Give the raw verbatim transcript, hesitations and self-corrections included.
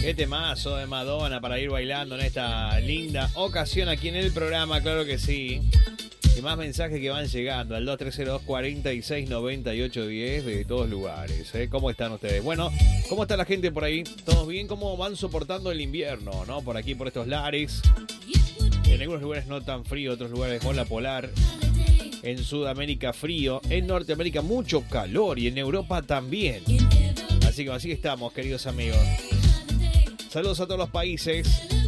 Qué temazo de Madonna para ir bailando en esta linda ocasión aquí en el programa, claro que sí. Y más mensajes que van llegando al dos tres cero dos, cuatro seis, nueve ocho uno cero de todos lugares. ¿eh? ¿Cómo están ustedes? Bueno, ¿cómo está la gente por ahí? ¿Todos bien? ¿Cómo van soportando el invierno, no? Por aquí, por estos lares. En algunos lugares no tan frío, otros lugares ola polar. En Sudamérica frío, en Norteamérica mucho calor y en Europa también. Así que así estamos, queridos amigos. Saludos a todos los países.